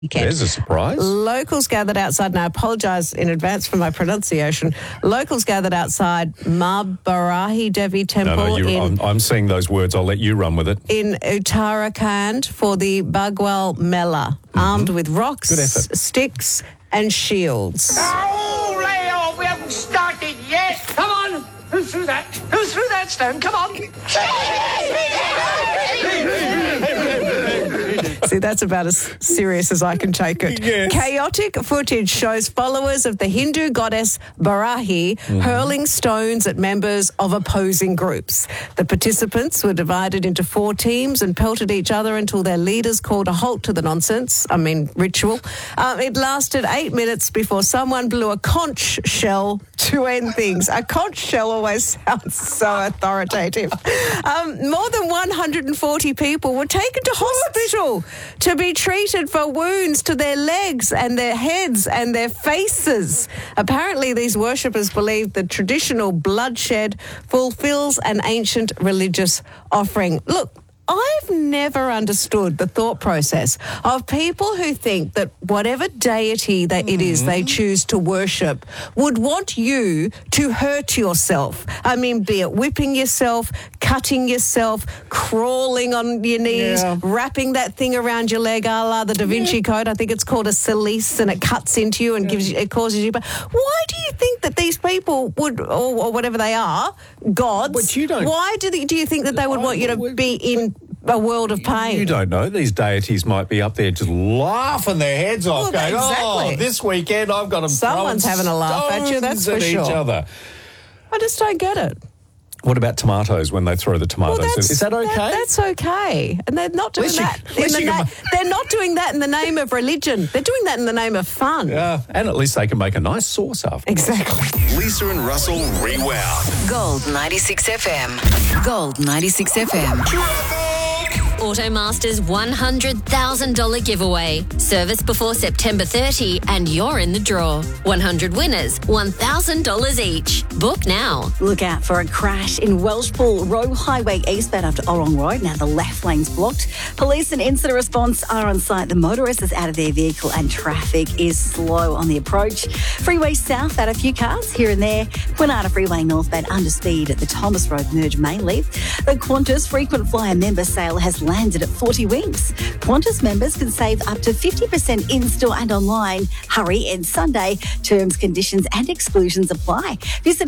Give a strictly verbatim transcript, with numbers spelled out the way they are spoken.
weekend. There's a surprise. Locals gathered outside, and I apologise in advance for my pronunciation. Locals gathered outside Marbarahi Devi Temple No, no, you, in, I'm, I'm seeing those words. I'll let you run with it. in Uttarakhand for the Bagwal Mela, mm-hmm. armed with rocks, Good effort. sticks and shields. Oh, Leo, we haven't started yet. Come on. Who threw that? Who threw that stone? Come on. See, that's about as serious as I can take it. Yes. Chaotic footage shows followers of the Hindu goddess Barahi mm-hmm. hurling stones at members of opposing groups. The participants were divided into four teams and pelted each other until their leaders called a halt to the nonsense, I mean ritual. Um, it lasted eight minutes before someone blew a conch shell to end things. A conch shell always sounds so authoritative. Um, more than one hundred forty people were taken to hospital to be treated for wounds to their legs and their heads and their faces. Apparently, these worshippers believe the traditional bloodshed fulfills an ancient religious offering. Look, I've never understood the thought process of people who think that whatever deity that it is they choose to worship would want you to hurt yourself. I mean, be it whipping yourself, cutting yourself, crawling on your knees, Yeah. wrapping that thing around your leg, a la the Da Vinci Yeah. Code. I think it's called a silice, and it cuts into you and Yeah. gives you, it causes you. But why do you think that these people would, or, or whatever they are, gods? But you don't- Why do they, do you think that they would I- want you to we- be in a world of pain? You don't know. These deities might be up there just laughing their heads off, Well, going, exactly. oh, this weekend I've got them Someone's having a laugh at you, that's for at each sure. other. I just don't get it. What about tomatoes when they throw the tomatoes? Well, that's, Is that okay? that- that's okay. And they're not doing At least you- that. at in least the you can na- ma- they're not doing that in the name of religion. They're doing that in the name of fun. Yeah, and at least they can make a nice sauce after. Exactly. Lisa and Russell Rewound. Gold ninety-six F M. Gold ninety-six F M. Automaster's one hundred thousand dollars giveaway. Service before September thirtieth and you're in the draw. one hundred winners, one thousand dollars each. Book now. Look out for a crash in Welshpool Road Highway eastbound after Orong Road. Now the left lane's blocked. Police and incident response are on site. The motorist is out of their vehicle and traffic is slow on the approach. Freeway south, had a few cars here and there. Quinata Freeway northbound under speed at the Thomas Road merge mainly. The Qantas frequent flyer member sale has landed at forty wings. Qantas members can save up to fifty percent in-store and online. Hurry, it's Sunday. Terms, conditions and exclusions apply. Visit